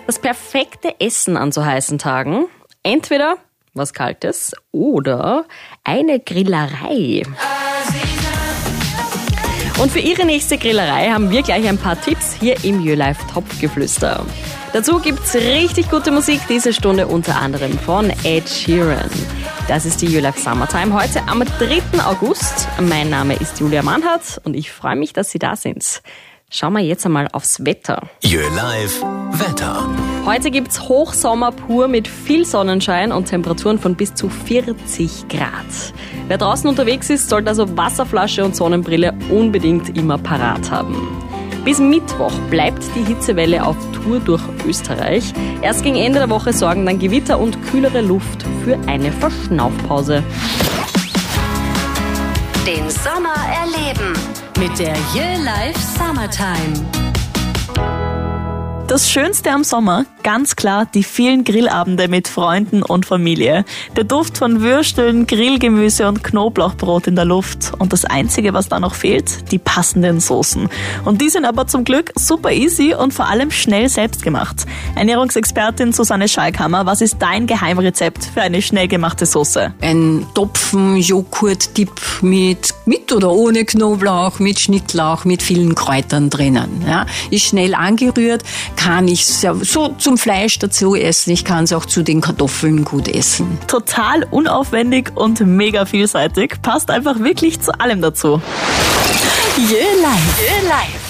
Das perfekte Essen an so heißen Tagen. Entweder was Kaltes oder eine Grillerei. Und für Ihre nächste Grillerei haben wir gleich ein paar Tipps hier im YouLife Topfgeflüster. Dazu gibt's richtig gute Musik diese Stunde, unter anderem von Ed Sheeran. Das ist die YouLife Summertime heute am 3. August. Mein Name ist Julia Mannhardt und ich freue mich, dass Sie da sind. Schauen wir jetzt einmal aufs Wetter. YouLife Wetter. Heute gibt's Hochsommer pur mit viel Sonnenschein und Temperaturen von bis zu 40 Grad. Wer draußen unterwegs ist, sollte also Wasserflasche und Sonnenbrille unbedingt immer parat haben. Bis Mittwoch bleibt die Hitzewelle auf Tour durch Österreich. Erst gegen Ende der Woche sorgen dann Gewitter und kühlere Luft für eine Verschnaufpause. Den Sommer erleben mit der YouLife Summertime. Das Schönste am Sommer, ganz klar die vielen Grillabende mit Freunden und Familie. Der Duft von Würsteln, Grillgemüse und Knoblauchbrot in der Luft. Und das Einzige, was da noch fehlt, die passenden Soßen. Und die sind aber zum Glück super easy und vor allem schnell selbst gemacht. Ernährungsexpertin Susanne Schalkhammer, was ist dein Geheimrezept für eine schnell gemachte Soße? Ein Topfen-Joghurt-Dip mit oder ohne Knoblauch, mit Schnittlauch, mit vielen Kräutern drinnen. Ja, ist schnell angerührt, kann ich so zum Fleisch dazu essen. Ich kann es auch zu den Kartoffeln gut essen. Total unaufwendig und mega vielseitig. Passt einfach wirklich zu allem dazu. YouLife.